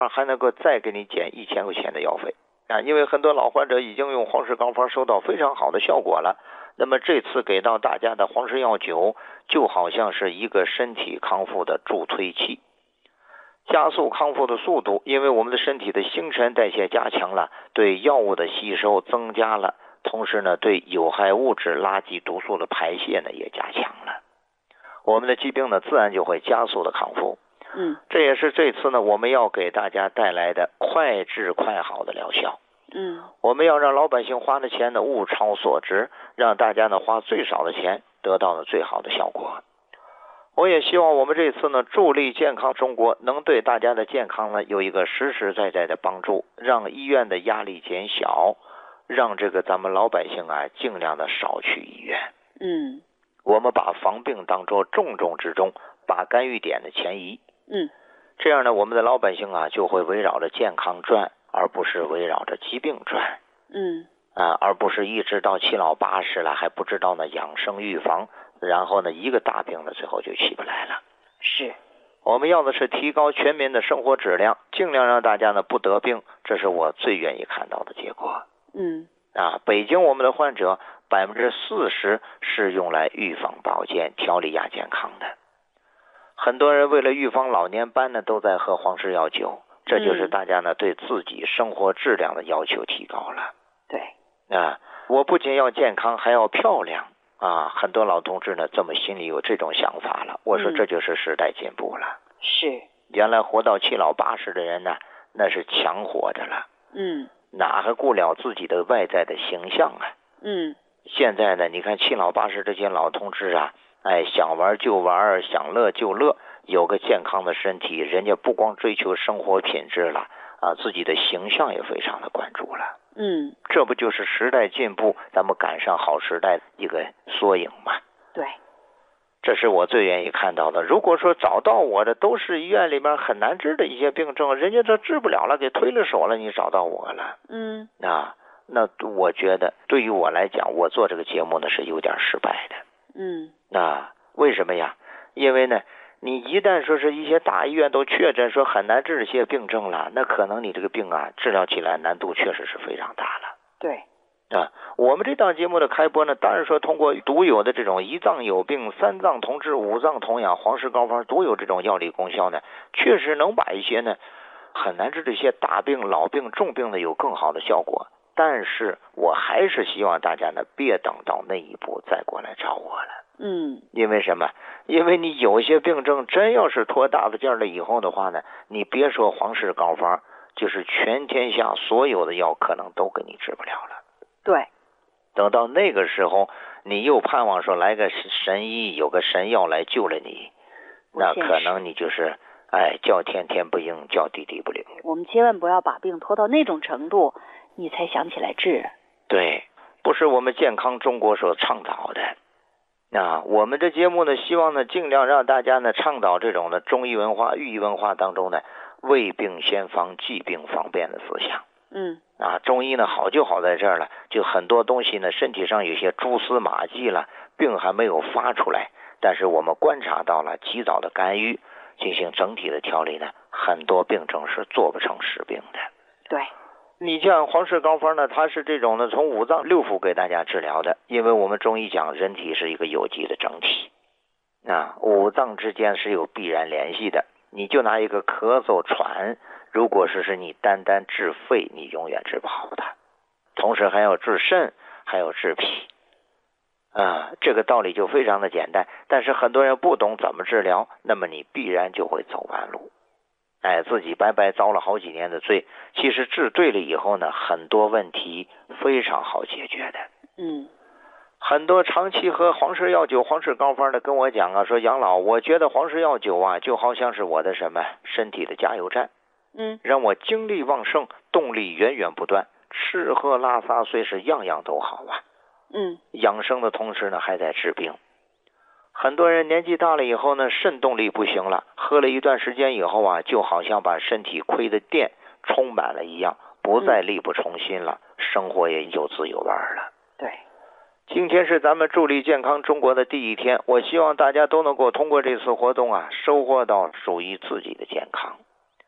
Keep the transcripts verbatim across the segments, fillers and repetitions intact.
还能够再给你减一千块钱的药费啊！因为很多老患者已经用黄氏膏方收到非常好的效果了。那么这次给到大家的黄氏药酒，就好像是一个身体康复的助推器，加速康复的速度。因为我们的身体的新陈代谢加强了，对药物的吸收增加了，同时呢，对有害物质、垃圾毒素的排泄呢也加强了，我们的疾病呢自然就会加速的康复。 嗯， 这也是这次呢我们要给大家带来的快治快好的疗效。 嗯， 我们要让老百姓花的钱呢物超所值，让大家呢花最少的钱得到了最好的效果。我也希望我们这次呢助力健康中国，能对大家的健康呢有一个实实在在的帮助，让医院的压力减小，让这个咱们老百姓啊尽量的少去医院。 嗯， 我们把防病当作重中之重，把干预点的前移。 嗯， 这样呢我们的老百姓啊就会围绕着健康转，而不是围绕着疾病转。 嗯， 啊，而不是一直到七老八十了还不知道呢养生预防，然后呢一个大病呢最后就起不来了。 是， 我们要的是提高全民的生活质量，尽量让大家呢不得病，这是我最愿意看到的结果。 嗯， 啊，北京我们的患者百分之四十是用来预防保健、调理亚健康的。很多人为了预防老年斑呢，都在喝黄氏药酒，这就是大家呢对自己生活质量的要求提高了。 对， 啊，我不仅要健康，还要漂亮啊！很多老同志呢，这么心里有这种想法了。我说这就是时代进步了。 嗯、是， 原来活到七老八十的人呢，那是强活着了。 嗯， 哪还顾了自己的外在的形象啊？ 嗯， 现在呢，你看七老八十这些老同志啊，哎，想玩就玩，想乐就乐，有个健康的身体，人家不光追求生活品质了啊，自己的形象也非常的关注了。 嗯， 这不就是时代进步，咱们赶上好时代的一个缩影吗？ 对， 这是我最愿意看到的。如果说找到我的都是医院里面很难治的一些病症，人家都治不了了，给推了手了，你找到我了， 嗯， 啊，那我觉得对于我来讲，我做这个节目呢是有点失败的。 嗯， 啊，为什么呀？因为呢，你一旦说是一些大医院都确诊说很难治这些病症了，那可能你这个病啊治疗起来难度确实是非常大了。 对， 啊，我们这档节目的开播呢，当然说通过独有的这种一脏有病、三脏同治、五脏同养黄氏膏方独有这种药理功效呢，确实能把一些呢很难治这些大病、老病、重病呢有更好的效果。但是我还是希望大家呢别等到那一步再过来找我了。 嗯， 因为什么？因为你有些病症真要是拖大的劲儿了以后的话呢，你别说黄氏膏方，就是全天下所有的药可能都给你治不了了。 对， 等到那个时候，你又盼望说来个神医，有个神药来救了你，那可能你就是哎叫天天不应，叫地地不灵。 我们千万不要把病拖到那种程度，你才想起来治。 对，不是我们健康中国所倡导的。啊，我们这节目呢，希望呢尽量让大家呢倡导这种的中医文化、寓医文化当中呢未病先防、治病防变的思想。 嗯， 啊，中医呢好就好在这儿了，就很多东西呢身体上有些蛛丝马迹了，病还没有发出来，但是我们观察到了，及早的干预，进行整体的调理呢，很多病症是做不成实病的。 对。 你像黄氏膏方呢，它是这种呢从五脏六腑给大家治疗的，因为我们中医讲人体是一个有机的整体啊，五脏之间是有必然联系的。你就拿一个咳嗽喘，如果说是你单单治肺，你永远治不好的，同时还要治肾，还要治脾啊，这个道理就非常的简单。但是很多人不懂怎么治疗，那么你必然就会走弯路。哎，自己白白遭了好几年的罪。其实治对了以后呢，很多问题非常好解决的。 嗯， 很多长期喝黄氏药酒、黄氏膏方的跟我讲啊，说杨老，我觉得黄氏药酒啊，就好像是我的什么身体的加油站， 嗯， 让我精力旺盛，动力源源不断，吃喝拉撒虽是样样都好啊。 嗯， 养生的同时呢，还在治病。很多人年纪大了以后呢，肾动力不行了，喝了一段时间以后啊，就好像把身体亏的电充满了一样，不再力不从心了，嗯、生活也有滋有味了。 对， 今天是咱们助力健康中国的第一天，我希望大家都能够通过这次活动啊，收获到属于自己的健康。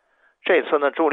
这次呢，助